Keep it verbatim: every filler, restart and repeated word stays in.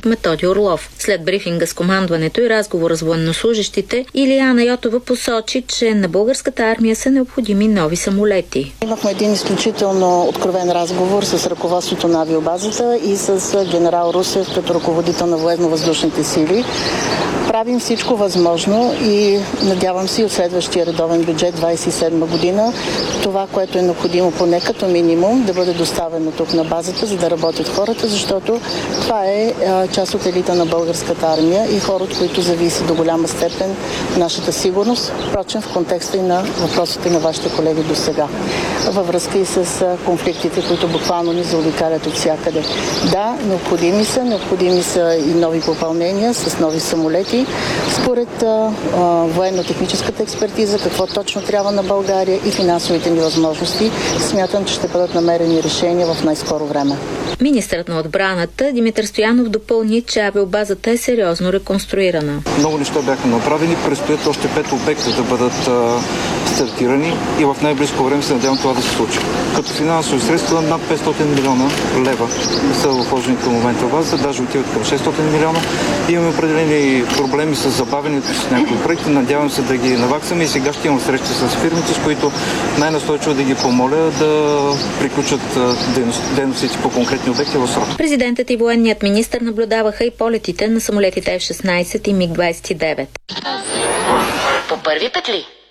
полковник Методи Орлов. След брифинга с командването и разговора с военнослужещите, Илияна Йотова посочи, че на българската армия са необходими нови самолети. Имахме един изключително откровен разговор с ръководството на авиобазата и с генерал Русев като ръководител на военно-въздушните сили. Правим всичко възможно и надявам се и от следващия редовен бюджет двадесет и седма година това, което е необходимо поне като минимум да бъде доставено тук на базата, за да работят хората, защото това е част от елита на българската армия и хора, от които зависи до голяма степен нашата сигурност, впрочем в контекста и на въпросите на вашите колеги до сега, във връзка и с конфликтите, които буквално ни заобикалят от всякъде. Да, необходими са, необходими са и нови попълнения с нови самолети. Според а, а, военно-техническата експертиза, какво точно трябва на България и финансовите ни възможности, смятам, че ще бъдат намерени решения в най-скоро време. Министърът на отбраната Димитър Стоянов допълни, че авиобазата е сериозно реконструирана. Много неща бяха направени, предстоят още пет обекта да бъдат а, стартирани и в най-близко време се надявам това да се случи. Като финансови средства над петстотин милиона лева са вложени към момента в базата, даже отиват към шестстотин милиона. Имаме определени проблеми с забавянето с някои проекти, надявам се да ги наваксаме и сега ще имам среща с фирмите, с които най-настойчиво да ги помоля да приключат дейностите по конкретни обекти в срок. Президентът и военният министър наблюдаваха и полетите на самолетите Еф шестнадесет и Миг двадесет и девет. По първи петли.